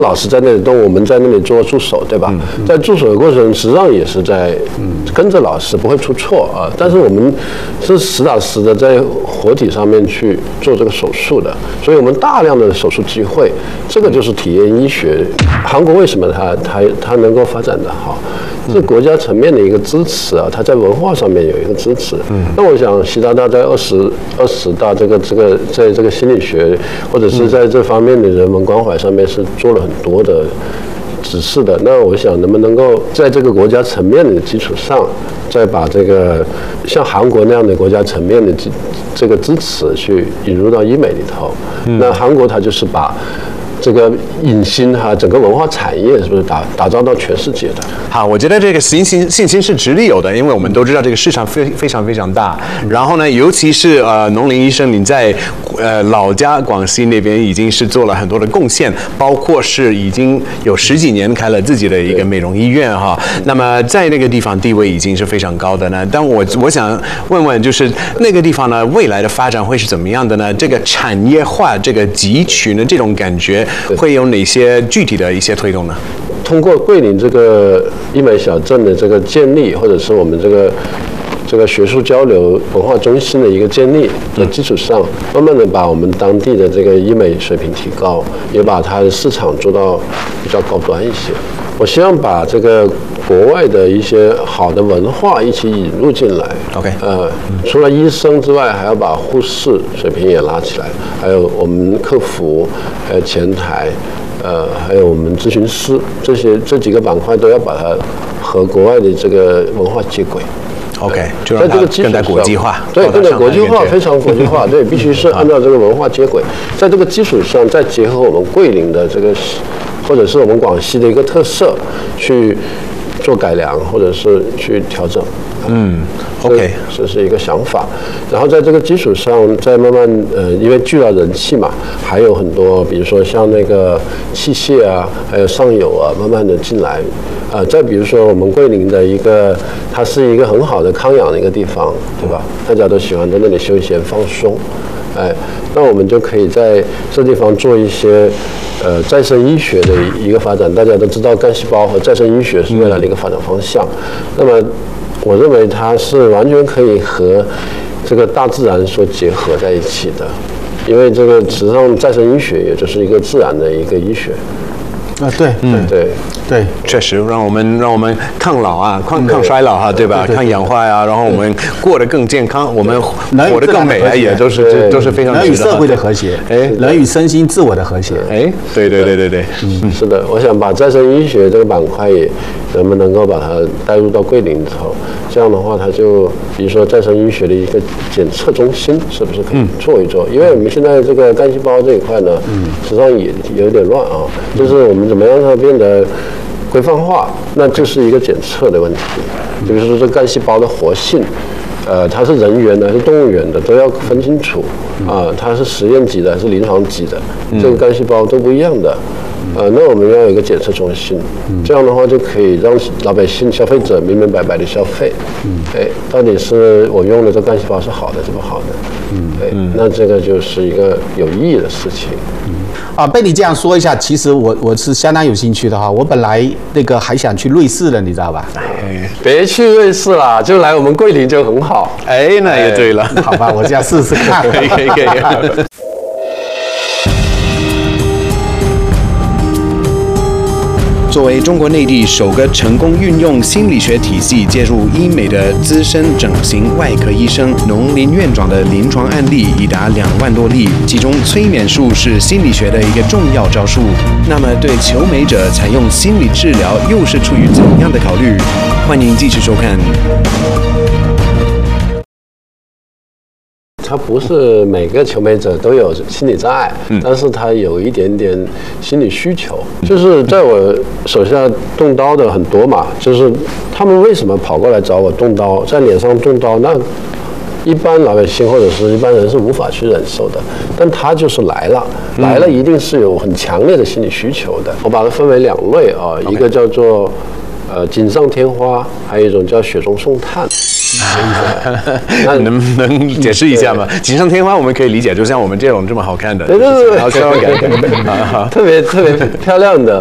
老师在那里动，我们在那里做助手，对吧？在助手的过程，实际上也是在跟着老师，不会出错啊。但是我们是实打实的在活体上面去做这个手术的，所以我们大量的手术机会，这个就是体验医学。韩国为什么它能够发展得好？是国家层面的一个支持啊，它在文化上面有一个支持。那我想习大大在20大在这个心理学或者是在这方面的人文关怀上面是做了很多的指示的。那我想能不能够在这个国家层面的基础上，再把这个像韩国那样的国家层面的这个支持去引入到医美里头。那韩国它就是把这个影星整个文化产业是不是打造到全世界的？ 好，我觉得这个信心是直立有的，因为我们都知道这个市场非常大。然后呢，尤其是农林医生，你在老家广西那边已经是做了很多的贡献，包括是已经有10几年开了自己的一个美容医院哈。那么在那个地方地位已经是非常高的呢。但我想问问，就是那个地方呢，未来的发展会是怎么样的呢？这个产业化这个集群的这种感觉。会有哪些具体的一些推动呢？ 通过桂林这个医美小镇的这个建立，或者是我们这个学术交流文化中心的一个建立的基础上，慢慢的把我们当地的这个医美水平提高，也把它的市场做到比较高端一些。我希望把这个国外的一些好的文化一起引入进来。 OK， 除了医生之外，还要把护士水平也拉起来，还有我们客服，还有前台，还有我们咨询师，这几个板块都要把它和国外的这个文化接轨。 OK， 就让它更加国际化， 对，更加国际化，非常国际化，对，必须是按照这个文化接轨，在这个基础上，再结合我们桂林的这个，或者是我们广西的一个特色，去做改良，或者是去调整。 OK， 这是一个想法。然后在这个基础上，再慢慢因为聚了人气嘛，还有很多，比如说像那个器械啊，还有上游啊，慢慢的进来。再比如说我们桂林的它是一个很好的康养的一个地方，对吧？大家都喜欢在那里休闲放松。那我们就可以在这地方做一些再生医学的一个发展。大家都知道干细胞和再生医学是未来的一个发展方向。那么我认为它是完全可以和这个大自然所结合在一起的，因为这个实际上再生医学也就是一个自然的一个医学。 对，确实让我们抗老啊，抗衰老哈，对吧？抗氧化呀，然后我们过得更健康，我们活得更美啊，也都是非常人与社会的和谐，人与身心自我的和谐。 对， 是的，我想把再生医学这个板块也能够把它带入到桂林里头，这样的话，它就比如说再生医学的一个检测中心，是不是可以做一做？因为我们现在这个干细胞这一块呢，实际上也有点乱啊，就是我们怎么样让它变得规范化，那就是一个检测的问题。比如说这干细胞的活性，它是人源的还是动物源的，都要分清楚啊。它是实验级的还是临床级的，这个干细胞都不一样的。那我们要有一个检测中心，这样的话就可以让老百姓、消费者明明白白的消费。到底是我用的这干细胞是好的，是不好的？那这个就是一个有意义的事情。 被你这样说一下，其实我是相当有兴趣的哈。我本来还想去瑞士的，你知道吧？ 别去瑞士啦，就来我们桂林就很好。 那也对了。 好吧，我这样试试看。 可以。作为中国内地首个成功运用心理学体系介入医美的资深整形外科医生，农林院长的临床案例已达2万多例，其中催眠术是心理学的一个重要招数。那么，对求美者采用心理治疗又是出于怎样的考虑？欢迎继续收看。 他不是每个求美者都有心理障碍，但是他有一点点心理需求。就是在我手下动刀的很多嘛，就是他们为什么跑过来找我动刀，在脸上动刀，那一般老百姓或者是一般人是无法去忍受的，但他就是来了一定是有很强烈的心理需求的。我把它分为2类啊，一个叫做锦上添花，还有一种叫雪中送炭。 那能解释一下吗？锦上添花我们可以理解，就像我们这种这么好看的， 对， 好看感， 特别漂亮的